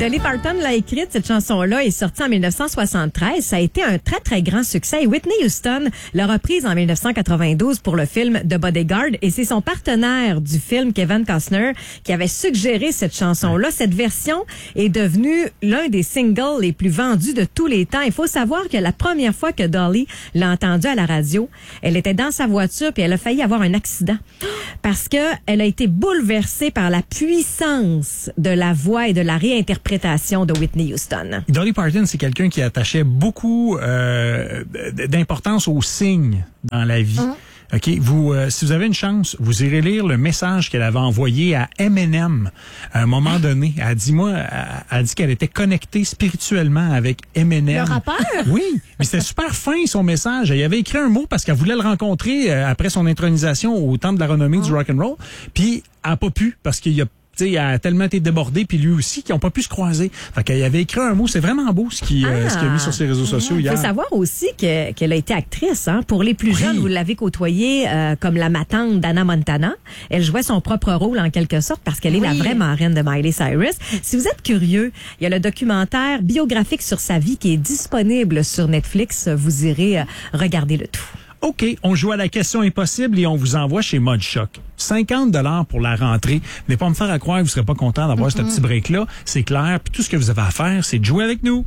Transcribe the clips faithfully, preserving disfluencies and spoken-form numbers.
Dolly Parton l'a écrite, cette chanson-là est sortie en dix-neuf cent soixante-treize. Ça a été un très, très grand succès. Et Whitney Houston l'a reprise en dix-neuf cent quatre-vingt-douze pour le film The Bodyguard. Et c'est son partenaire du film, Kevin Costner, qui avait suggéré cette chanson-là. Cette version est devenue l'un des singles les plus vendus de tous les temps. Il faut savoir que la première fois que Dolly l'a entendue à la radio, elle était dans sa voiture puis elle a failli avoir un accident. Parce que elle a été bouleversée par la puissance de la voix et de la réinterprétation de Whitney Houston. Dolly Parton, c'est quelqu'un qui attachait beaucoup euh, d'importance aux signes dans la vie. Mmh. OK, vous, euh, si vous avez une chance, vous irez lire le message qu'elle avait envoyé à Eminem à un moment donné. Elle a dit, moi, elle a dit qu'elle était connectée spirituellement avec Eminem. Le rappeur? Oui, mais c'était super fin son message. Elle avait écrit un mot parce qu'elle voulait le rencontrer euh, après son intronisation au Temple de la renommée oh. du rock'n'roll. Puis elle n'a pas pu parce qu'il y a Tu sais, il a tellement été débordé, puis lui aussi, qu'ils n'ont pas pu se croiser. Fait qu'il avait écrit un mot, c'est vraiment beau ce qu'il ah, euh, a mis sur ses réseaux sociaux hier. Il faut savoir aussi que, qu'elle a été actrice. Hein. Pour les plus oui. jeunes, vous l'avez côtoyée euh, comme la matante d'Anna Montana. Elle jouait son propre rôle en quelque sorte parce qu'elle est oui. la vraie marraine de Miley Cyrus. Si vous êtes curieux, il y a le documentaire biographique sur sa vie qui est disponible sur Netflix. Vous irez euh, regarder le tout. OK, on joue à la question impossible et on vous envoie chez Mod Choc. cinquante dollars pour la rentrée. Mais pas me faire à croire que vous ne serez pas content d'avoir mm-hmm. ce petit break-là. C'est clair. Puis tout ce que vous avez à faire, c'est de jouer avec nous.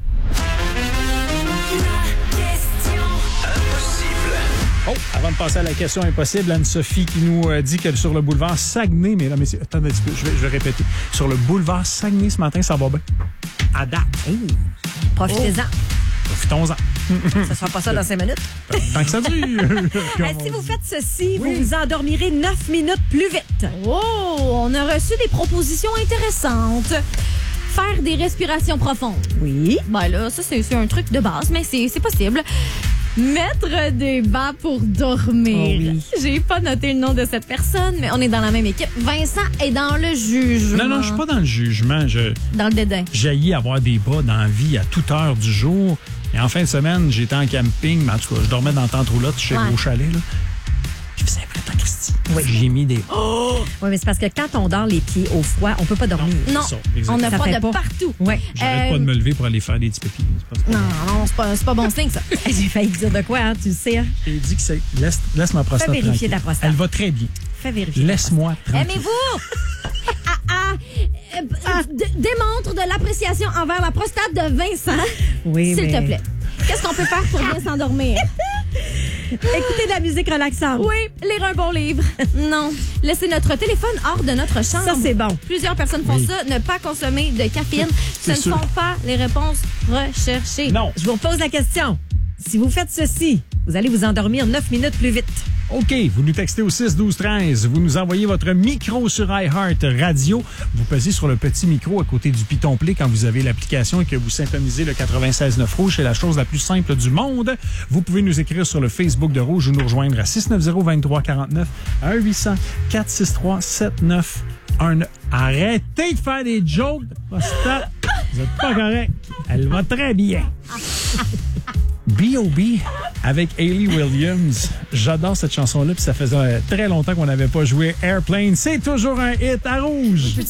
Oh, avant de passer à la question impossible, Anne-Sophie qui nous euh, dit que sur le boulevard Saguenay, mais là, mais attendez un petit peu, je vais, je vais répéter. Sur le boulevard Saguenay ce matin, ça va bien. À date. Hey, profitez-en. Oh. Profitons-en. Ça sera pas ça dans cinq minutes. Tant que ça dure. hey, si vous faites ceci, oui. vous vous endormirez neuf minutes plus vite. Oh, on a reçu des propositions intéressantes. Faire des respirations profondes. Oui. Ben là, ça, c'est, c'est un truc de base, mais c'est, c'est possible. Mettre des bas pour dormir. Oh oui. J'ai pas noté le nom de cette personne, mais on est dans la même équipe. Vincent est dans le jugement. Non, non, je suis pas dans le jugement. Je, dans le dédain. J'haïs avoir des bas dans la vie à toute heure du jour. Et en fin de semaine, j'étais en camping, mais en tout cas, je dormais dans le tente-roulotte chez ouais. au chalet. Là. Je faisais un peu de Christy. Oui. J'ai mis des... Oh! Oui, mais c'est parce que quand on dort les pieds au froid, on peut pas dormir. Non, ça, on a froid de pas. partout. Ouais. J'arrête euh... pas de me lever pour aller faire des petits pépis. C'est pas non, non, c'est pas, c'est pas bon signe, ça. J'ai failli dire de quoi, hein, tu le sais. Hein? J'ai dit que c'est... Laisse, laisse ma prostate Fais vérifier tranquille. ta prostate. Elle va très bien. Fais vérifier. Laisse-moi tranquille. Aimez-vous? ah, ah, euh, ah. D- démontre de l'appréciation envers la prostate de Vincent. Oui, S'il mais... te plaît. Qu'est-ce qu'on peut faire pour bien s'endormir? Écouter de la musique relaxante. Oui, lire un bon livre. Non. Laisser notre téléphone hors de notre chambre. Ça, c'est bon. Plusieurs personnes font oui. ça. Ne pas consommer de caféine. Ce ne sûr. sont pas les réponses recherchées. Non. Je vous pose la question. Si vous faites ceci, vous allez vous endormir neuf minutes plus vite. OK, vous nous textez au six douze treize. Vous nous envoyez votre micro sur iHeart Radio. Vous pesez sur le petit micro à côté du piton play quand vous avez l'application et que vous syntonisez le quatre-vingt-seize neuf Rouge. C'est la chose la plus simple du monde. Vous pouvez nous écrire sur le Facebook de Rouge ou nous rejoindre à six neuf zéro vingt-trois quarante-neuf à un huit cents quatre six trois sept neuf un neuf. Arrêtez de faire des jokes. Stop. Vous êtes pas correct. Elle va très bien. B O B avec Hayley Williams. J'adore cette chanson-là, puis ça faisait très longtemps qu'on n'avait pas joué Airplane. C'est toujours un hit à Rouge.